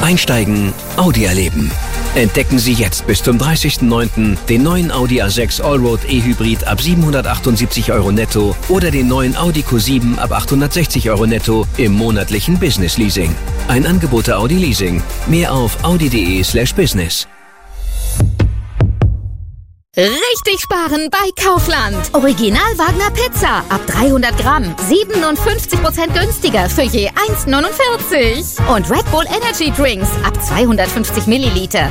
Einsteigen, Audi erleben. Entdecken Sie jetzt bis zum 30.09. den neuen Audi A6 Allroad E-Hybrid ab 778 € netto oder den neuen Audi Q7 ab 860 € netto im monatlichen Business Leasing. Ein Angebot der Audi Leasing. Mehr auf audi.de/business. Richtig sparen bei Kaufland. Original Wagner Pizza ab 300 Gramm. 57% günstiger für je 1,49. Und Red Bull Energy Drinks ab 250 Milliliter.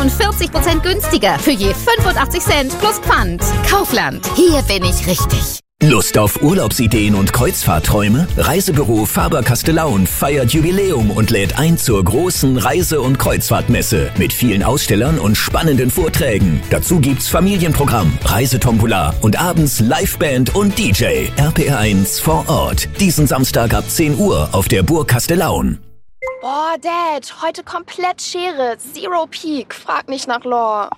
42% günstiger für je 85 Cent plus Pfand. Kaufland. Hier bin ich richtig. Lust auf Urlaubsideen und Kreuzfahrtträume? Reisebüro Faber-Castellaun feiert Jubiläum und lädt ein zur großen Reise- und Kreuzfahrtmesse mit vielen Ausstellern und spannenden Vorträgen. Dazu gibt's Familienprogramm, Reisetombola und abends Liveband und DJ. RPR1 vor Ort. Diesen Samstag ab 10 Uhr auf der Burg Castellaun. Boah, Dad, heute komplett Schere. Zero Peak. Frag nicht nach Lore.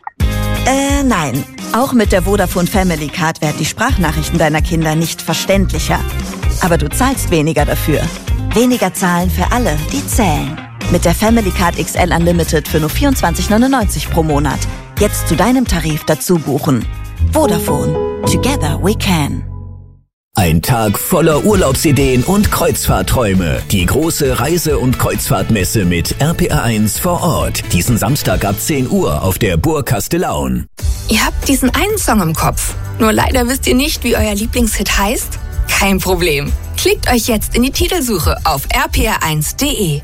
Nein. Auch mit der Vodafone Family Card werden die Sprachnachrichten deiner Kinder nicht verständlicher. Aber du zahlst weniger dafür. Weniger zahlen für alle, die zählen. Mit der Family Card XL Unlimited für nur 24,99 pro Monat. Jetzt zu deinem Tarif dazu buchen. Vodafone. Together we can. Ein Tag voller Urlaubsideen und Kreuzfahrtträume. Die große Reise- und Kreuzfahrtmesse mit RPR1 vor Ort. Diesen Samstag ab 10 Uhr auf der Burg Castellaun. Ihr habt diesen einen Song im Kopf. Nur leider wisst ihr nicht, wie euer Lieblingshit heißt? Kein Problem. Klickt euch jetzt in die Titelsuche auf rpr1.de.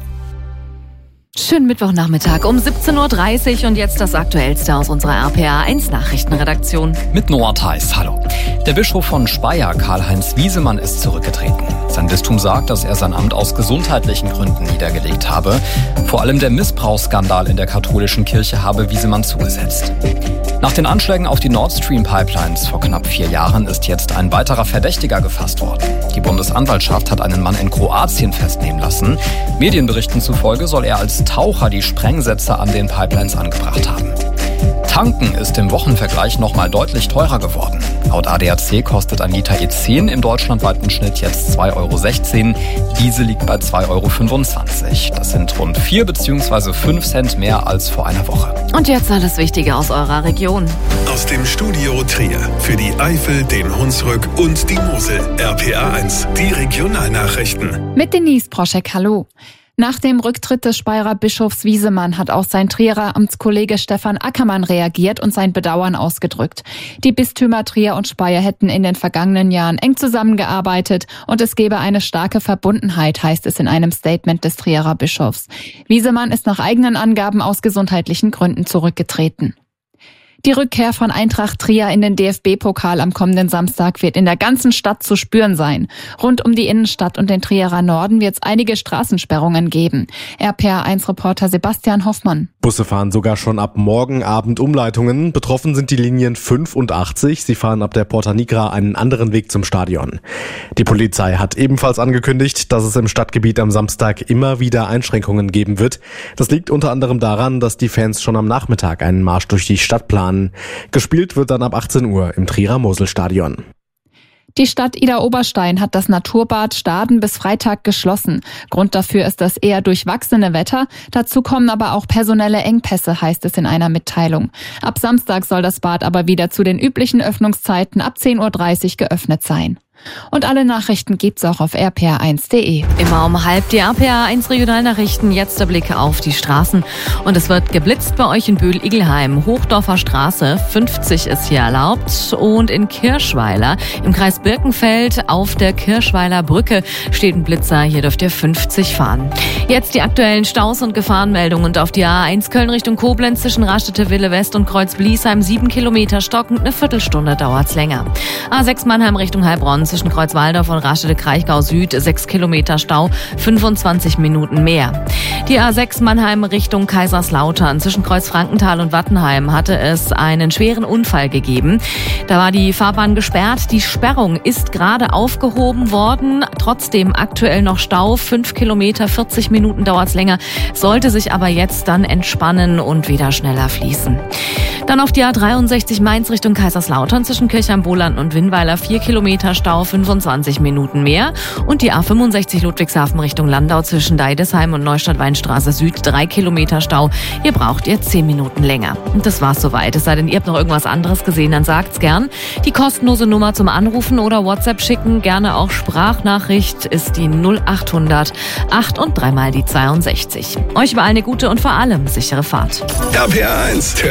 Schönen Mittwochnachmittag um 17.30 Uhr und jetzt das Aktuellste aus unserer RPR1 Nachrichtenredaktion. Mit Noah Theis, hallo. Der Bischof von Speyer, Karl-Heinz Wiesemann, ist zurückgetreten. Sein Bistum sagt, dass er sein Amt aus gesundheitlichen Gründen niedergelegt habe. Vor allem der Missbrauchsskandal in der katholischen Kirche habe Wiesemann zugesetzt. Nach den Anschlägen auf die Nord Stream Pipelines vor knapp 4 Jahren ist jetzt ein weiterer Verdächtiger gefasst worden. Die Bundesanwaltschaft hat einen Mann in Kroatien festnehmen lassen. Medienberichten zufolge soll er als Taucher die Sprengsätze an den Pipelines angebracht haben. Tanken ist im Wochenvergleich nochmal deutlich teurer geworden. Laut ADAC kostet ein Liter E10 im deutschlandweiten Schnitt jetzt 2,16 €. Diesel liegt bei 2,25 €. Das sind rund 4 bzw. 5 Cent mehr als vor einer Woche. Und jetzt alles Wichtige aus eurer Region. Aus dem Studio Trier für die Eifel, den Hunsrück und die Mosel. RPR1, die Regionalnachrichten. Mit Denise Proschek, hallo. Nach dem Rücktritt des Speyerer Bischofs Wiesemann hat auch sein Trierer Amtskollege Stefan Ackermann reagiert und sein Bedauern ausgedrückt. Die Bistümer Trier und Speyer hätten in den vergangenen Jahren eng zusammengearbeitet und es gebe eine starke Verbundenheit, heißt es in einem Statement des Trierer Bischofs. Wiesemann ist nach eigenen Angaben aus gesundheitlichen Gründen zurückgetreten. Die Rückkehr von Eintracht Trier in den DFB-Pokal am kommenden Samstag wird in der ganzen Stadt zu spüren sein. Rund um die Innenstadt und den Trierer Norden wird es einige Straßensperrungen geben. RPR1-Reporter Sebastian Hoffmann. Busse fahren sogar schon ab morgen Abend Umleitungen. Betroffen sind die Linien 5 und 80. Sie fahren ab der Porta Nigra einen anderen Weg zum Stadion. Die Polizei hat ebenfalls angekündigt, dass es im Stadtgebiet am Samstag immer wieder Einschränkungen geben wird. Das liegt unter anderem daran, dass die Fans schon am Nachmittag einen Marsch durch die Stadt planen. Gespielt wird dann ab 18 Uhr im Trierer Moselstadion. Die Stadt Idar-Oberstein hat das Naturbad Staden bis Freitag geschlossen. Grund dafür ist das eher durchwachsene Wetter. Dazu kommen aber auch personelle Engpässe, heißt es in einer Mitteilung. Ab Samstag soll das Bad aber wieder zu den üblichen Öffnungszeiten ab 10.30 Uhr geöffnet sein. Und alle Nachrichten gibt's auch auf rpr1.de. Immer um 12:30 die RPR1 Regionalnachrichten. Jetzt der Blick auf die Straßen. Und es wird geblitzt bei euch in Bühl-Igelheim. Hochdorfer Straße, 50 ist hier erlaubt. Und in Kirschweiler, im Kreis Birkenfeld, auf der Kirschweiler Brücke steht ein Blitzer. Hier dürft ihr 50 fahren. Jetzt die aktuellen Staus und Gefahrenmeldungen. Und auf die A1 Köln Richtung Koblenz zwischen Rastede Wille West und Kreuz Bliesheim 7 Kilometer stockend. Eine Viertelstunde dauert's länger. A6 Mannheim Richtung Heilbronn zwischen Kreuzwaldorf und Rastede-Kraichgau Süd 6 Kilometer Stau, 25 Minuten mehr. Die A6 Mannheim Richtung Kaiserslautern zwischen Kreuzfrankenthal und Wattenheim hatte es einen schweren Unfall gegeben. Da war die Fahrbahn gesperrt. Die Sperrung ist gerade aufgehoben worden. Trotzdem aktuell noch Stau, 5 Kilometer, 40 Minuten dauert's länger. Sollte sich aber jetzt dann entspannen und wieder schneller fließen. Dann auf die A63 Mainz Richtung Kaiserslautern zwischen Kirchheim-Boland und Winnweiler 4 Kilometer Stau, 25 Minuten mehr. Und die A65 Ludwigshafen Richtung Landau zwischen Deidesheim und Neustadt-Weinstraße Weinstraße Süd 3 Kilometer Stau. Hier braucht ihr 10 Minuten länger. Und das war's soweit. Es sei denn, ihr habt noch irgendwas anderes gesehen, dann sagt's gern. Die kostenlose Nummer zum Anrufen oder WhatsApp schicken, gerne auch Sprachnachricht, ist die 0800 8 und 3 mal die 62. Euch war eine gute und vor allem sichere Fahrt. RPR 1, der